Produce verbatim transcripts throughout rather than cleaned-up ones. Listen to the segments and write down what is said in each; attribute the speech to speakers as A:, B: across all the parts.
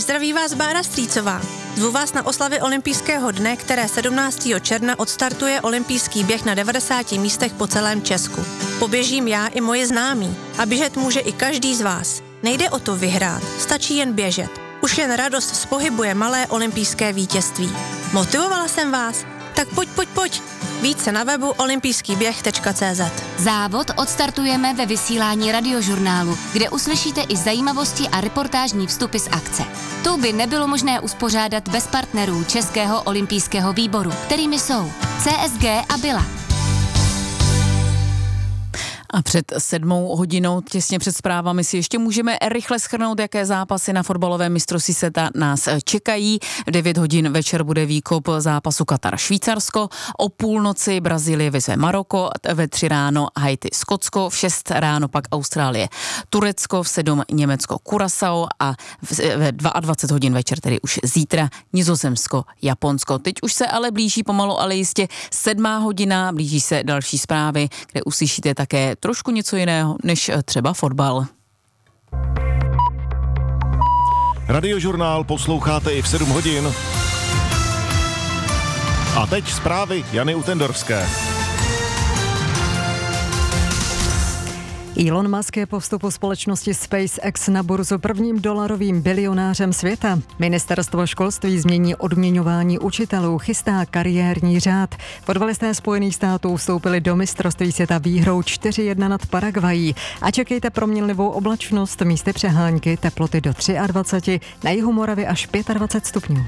A: Zdraví vás Bára Strýcová. Zvu vás na oslavy olympijského dne, které sedmnáctého června odstartuje olympijský běh na devadesáti místech po celém Česku. Poběžím já i moje známí a běžet může i každý z vás. Nejde o to vyhrát, stačí jen běžet. Už jen radost z pohybu je malé olympijské vítězství. Motivovala jsem vás? Tak pojď, pojď, pojď. Více na webu olympijský běh tečka cé zet.
B: Závod odstartujeme ve vysílání Radiožurnálu, kde uslyšíte i zajímavosti a reportážní vstupy z akce. Tu by nebylo možné uspořádat bez partnerů Českého olympijského výboru, kterými jsou C S G a Bila.
C: A před sedmou hodinou, těsně před zprávami, si ještě můžeme rychle shrnout, jaké zápasy na fotbalovém mistrovství světa nás čekají. V devět hodin večer bude výkop zápasu Katar-Švýcarsko, o půlnoci Brazílie vyzve Maroko, ve tři ráno Haiti Skotsko, v šest ráno pak Austrálie Turecko, v sedm Německo Curaçao a ve dvacet dva hodin večer, tedy už zítra, Nizozemsko Japonsko. Teď už se ale blíží pomalu, ale jistě sedmá hodina, blíží se další zprávy, kde uslyšíte také trošku něco jiného než třeba fotbal.
D: Radiožurnál posloucháte i v sedm hodin. A teď zprávy Jany Utendorfské.
E: Elon Musk je po vstupu společnosti SpaceX na burzu prvním dolarovým bilionářem světa. Ministerstvo školství změní odměňování učitelů, chystá kariérní řád. Fotbalisté Spojených států vstoupili do mistrovství světa výhrou čtyři jedna nad Paraguají. A čekejte proměnlivou oblačnost, místy přehánky, teploty do dvacet tři, na jihu Moravy až dvacet pět stupňů.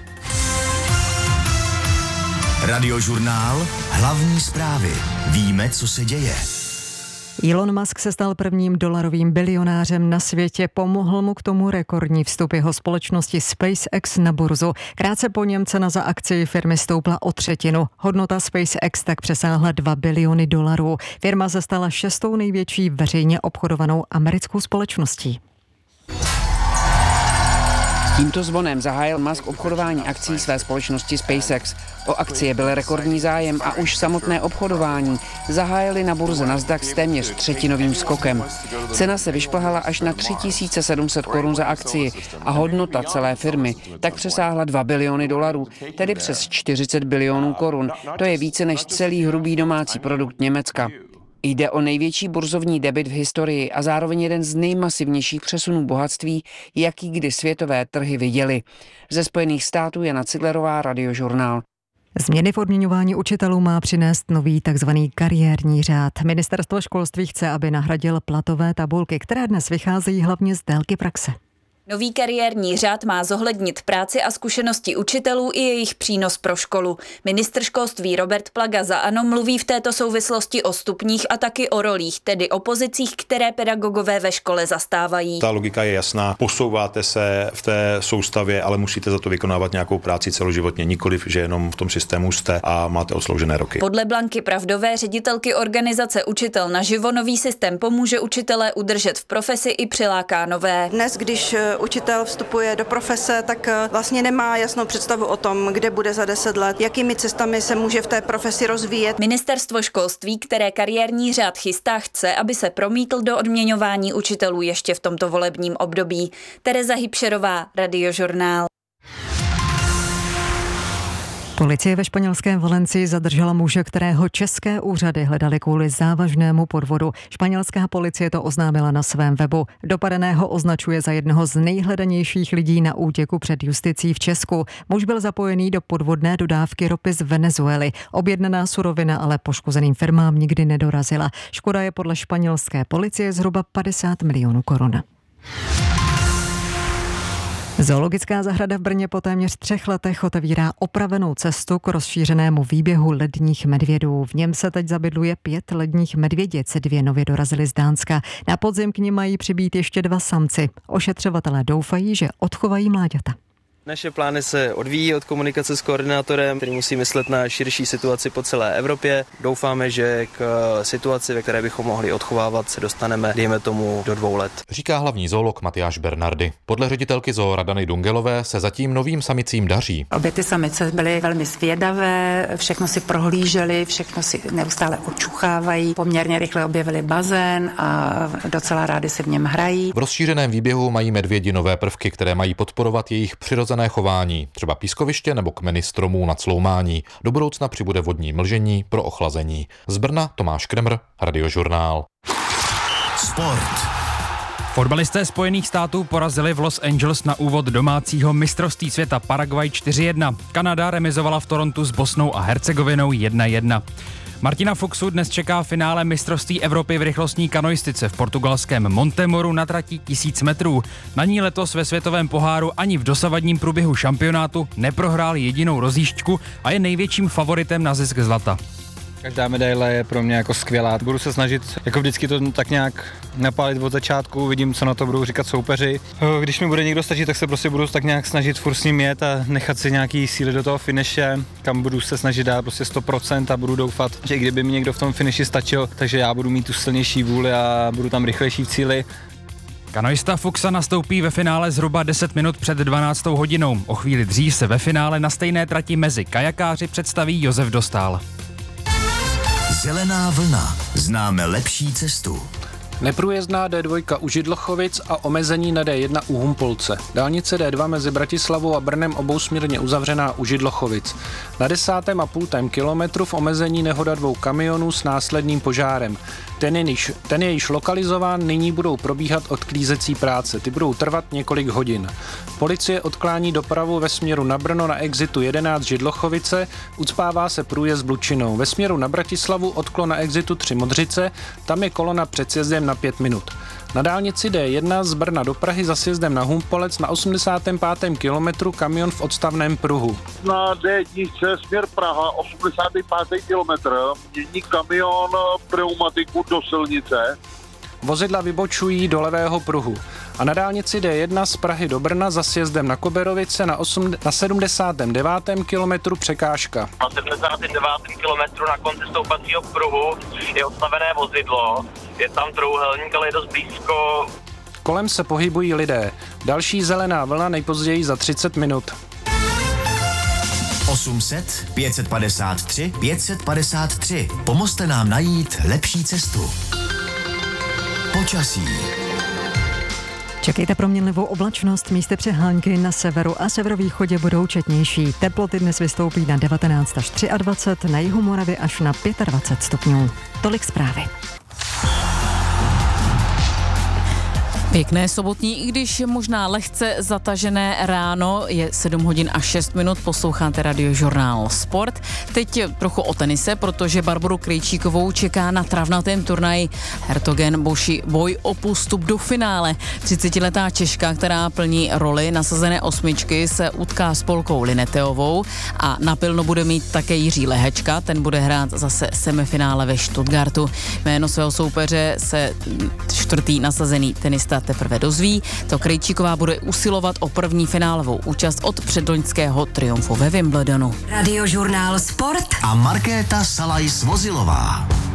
F: Radiožurnál, hlavní zprávy. Víme, co se děje.
E: Elon Musk se stal prvním dolarovým bilionářem na světě. Pomohl mu k tomu rekordní vstup jeho společnosti SpaceX na burzu. Krátce po něm cena za akcii firmy stoupla o třetinu. Hodnota SpaceX tak přesáhla dva biliony dolarů. Firma se stala šestou největší veřejně obchodovanou americkou společností.
G: Tímto zvonem zahájil Musk obchodování akcií své společnosti SpaceX. O akcie byl rekordní zájem a už samotné obchodování zahájili na burze Nasdaq s téměř třetinovým skokem. Cena se vyšplhala až na tři tisíce sedm set korun za akcii a hodnota celé firmy tak přesáhla dva biliony dolarů, tedy přes čtyřicet bilionů korun. To je více než celý hrubý domácí produkt Německa. Jde o největší burzovní debit v historii a zároveň jeden z nejmasivnějších přesunů bohatství, jaký kdy světové trhy viděly. Ze Spojených států Jana Ciglerová, Radiožurnál.
E: Změny v odměňování učitelů má přinést nový takzvaný kariérní řád. Ministerstvo školství chce, aby nahradil platové tabulky, které dnes vycházejí hlavně z délky praxe.
H: Nový kariérní řád má zohlednit práci a zkušenosti učitelů i jejich přínos pro školu. Ministr školství Robert Plaga za ANO mluví v této souvislosti o stupních a taky o rolích, tedy o pozicích, které pedagogové ve škole zastávají.
I: Ta logika je jasná, posouváte se v té soustavě, ale musíte za to vykonávat nějakou práci celoživotně, nikoliv, že jenom v tom systému jste a máte odsloužené roky.
H: Podle Blanky Pravdové, ředitelky organizace Učitel naživo, nový systém pomůže učitelé udržet v profesi i přiláká nové.
J: Dnes, když učitel vstupuje do profese, tak vlastně nemá jasnou představu o tom, kde bude za deset let, jakými cestami se může v té profesi rozvíjet.
H: Ministerstvo školství, které kariérní řád chystá, chce, aby se promítl do odměňování učitelů ještě v tomto volebním období. Tereza Hybšerová, Radiožurnál.
E: Policie ve španělské Valencii zadržela muže, kterého české úřady hledaly kvůli závažnému podvodu. Španělská policie to oznámila na svém webu. Dopadeného označuje za jednoho z nejhledanějších lidí na útěku před justicí v Česku. Muž byl zapojený do podvodné dodávky ropy z Venezuely. Objednaná surovina ale poškozeným firmám nikdy nedorazila. Škoda je podle španělské policie zhruba padesát milionů korun. Zoologická zahrada v Brně po téměř třech letech otevírá opravenou cestu k rozšířenému výběhu ledních medvědů. V něm se teď zabydluje pět ledních medvědic, dvě nově dorazily z Dánska. Na podzim k nim mají přibýt ještě dva samci. Ošetřovatelé doufají, že odchovají mláďata.
K: Naše plány se odvíjí od komunikace s koordinátorem, který musí myslet na širší situaci po celé Evropě. Doufáme, že k situaci, ve které bychom mohli odchovávat, se dostaneme, dejme tomu, do dvou let.
L: Říká hlavní zoolog Matyáš Bernardy. Podle ředitelky zoo Radany Dungelové se zatím novým samicím daří.
M: Obě ty samice byly velmi zvědavé, všechno si prohlíželi, všechno si neustále očuchávají, poměrně rychle objevili bazén a docela rádi si v něm hrají.
L: V rozšířeném výběhu mají medvědi nové prvky, které mají podporovat jejich přirozené chování, třeba pískoviště nebo kmeny stromů na cloumání. Do budoucna přibude vodní mlžení pro ochlazení. Z Brna Tomáš Kremr, Radiožurnál.
F: Sport.
N: Fotbalisté Spojených států porazili v Los Angeles na úvod domácího mistrovství světa Paraguay čtyři jedna. Kanada remizovala v Torontu s Bosnou a Hercegovinou jedna jedna. Martina Fuchsu dnes čeká finále mistrovství Evropy v rychlostní kanoistice v portugalském Montemoru na trati tisíc metrů. Na ní letos ve světovém poháru ani v dosavadním průběhu šampionátu neprohrál jedinou rozjížďku a je největším favoritem na zisk zlata.
O: Každá medaile je pro mě jako skvělá. Budu se snažit jako vždycky to tak nějak napálit od začátku, vidím, co na to budou říkat soupeři. Když mi bude někdo stačit, tak se prostě budu tak nějak snažit furt s ním jet a nechat si nějaký síly do toho finiše, kam budu se snažit dát prostě sto procent a budu doufat, že kdyby mi někdo v tom finiši stačil, takže já budu mít tu silnější vůli a budu tam rychlejší v cíli.
N: Kanoista Fuchsa nastoupí ve finále zhruba deset minut před dvanáctou hodinou. O chvíli dřív se ve finále na stejné trati mezi kajakáři představí Josef Dostál.
F: Zelená vlna. Známe lepší cestu.
P: Neprůjezdná D dva u Židlochovic a omezení na D jedna u Humpolce. Dálnice D dva mezi Bratislavou a Brnem obousměrně uzavřená u Židlochovic. Na desátém a půltém kilometru v omezení nehoda dvou kamionů s následným požárem. Ten je, již, ten je již lokalizován, nyní budou probíhat odklízecí práce. Ty budou trvat několik hodin. Policie odklání dopravu ve směru na Brno na exitu jedenáct Židlochovice, ucpává se průjezd Lučinou. Ve směru na Bratislavu odklon na exitu tři Modřice, tam je kolona před sjezdem na pět minut. Na dálnici D jedna z Brna do Prahy za sjezdem na Humpolec na osmdesátém pátém kilometru kamion v odstavném pruhu.
Q: Na D jedna směr Praha, osmdesátý pátý kilometr, mění kamion pneumatiku do silnice.
P: Vozidla vybočují do levého pruhu. A na dálnici D jedna z Prahy do Brna za sjezdem na Koberovice na, osm, na sedmdesátém devátém kilometru překážka.
R: Na sedmdesátém devátém kilometru na konci stoupacího pruhu je odstavené vozidlo, je tam trouhelník, ale je dost blízko.
P: Kolem se pohybují lidé. Další zelená vlna nejpozději za třicet minut.
F: osm set, pět set padesát tři, pět set padesát tři. Pomozte nám najít lepší cestu. Počasí.
E: Čekejte proměnlivou oblačnost, místy přehánky na severu a severovýchodě budou četnější. Teploty dnes vystoupí na devatenáct až dvacet tři, na jihu Moravy až na dvacet pět stupňů. Tolik zprávy.
C: Pěkné sobotní, i když možná lehce zatažené ráno, je sedm hodin a šest minut, posloucháte Radiožurnál Sport. Teď trochu o tenise, protože Barboru Krejčíkovou čeká na travnatém turnaji Hertogen Boši boj o postup do finále. třicetiletá Češka, která plní roli nasazené osmičky, se utká s Polkou Lineteovou a napilno bude mít také Jiří Lehečka, ten bude hrát zase semifinále ve Stuttgartu. Jméno svého soupeře se čtvrtý nasazený tenista teprve dozví. To Krejčíková bude usilovat o první finálovou účast od předloňského triumfu ve Wimbledonu.
F: Radiožurnál Sport a Markéta Salaj Svozilová.